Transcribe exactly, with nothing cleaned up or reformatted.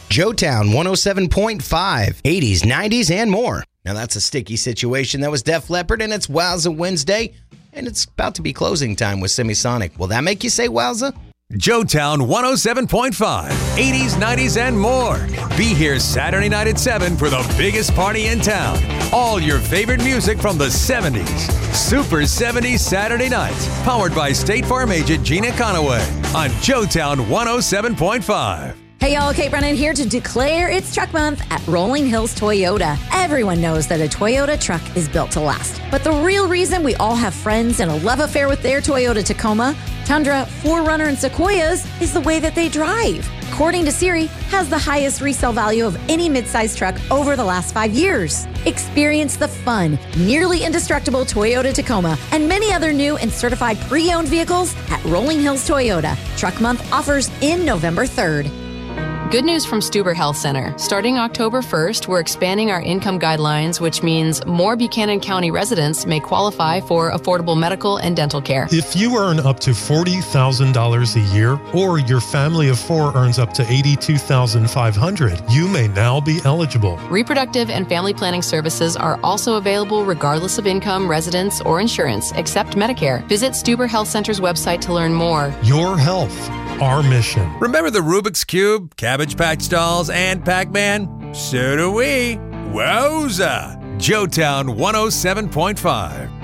Joetown one oh seven point five, eighties, nineties, and more. Now that's a sticky situation. That was Def Leppard, and it's Wowza Wednesday, and it's about to be closing time with Semisonic. Will that make you say wowza? Joetown one oh seven point five, eighties, nineties, and more. Be here Saturday night at seven for the biggest party in town. All your favorite music from the seventies. Super seventies Saturday nights. Powered by State Farm agent Gina Conaway on Joetown one oh seven point five. Hey y'all, Kate Brennan here to declare it's Truck Month at Rolling Hills Toyota. Everyone knows that a Toyota truck is built to last. But the real reason we all have friends and a love affair with their Toyota Tacoma, Tundra, four runner, and Sequoias is the way that they drive. According to Siri, has the highest resale value of any midsize truck over the last five years. Experience the fun, nearly indestructible Toyota Tacoma and many other new and certified pre-owned vehicles at Rolling Hills Toyota. Truck Month offers in November third. Good news from Stuber Health Center. Starting October first, we're expanding our income guidelines, which means more Buchanan County residents may qualify for affordable medical and dental care. If you earn up to forty thousand dollars a year, or your family of four earns up to eighty-two thousand five hundred dollars, you may now be eligible. Reproductive and family planning services are also available regardless of income, residence, or insurance, except Medicare. Visit Stuber Health Center's website to learn more. Your health, our mission. Remember the Rubik's Cube, Cabbage Patch Dolls, and Pac-Man? So do we. Wowza! Joetown one oh seven point five.